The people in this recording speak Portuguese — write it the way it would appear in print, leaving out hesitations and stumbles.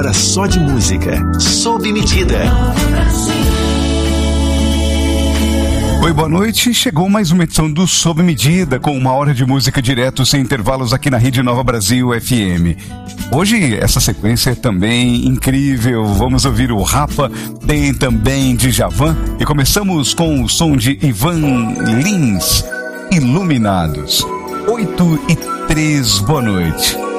hora só de música, sob medida. Oi, boa noite. Chegou mais uma edição do Sob Medida, com uma hora de música direto sem intervalos aqui na Rede Nova Brasil FM. Hoje essa sequência é também incrível. Vamos ouvir o Rapa, tem também Djavan e começamos com o som de Ivan Lins, Iluminados. 8:03, boa noite.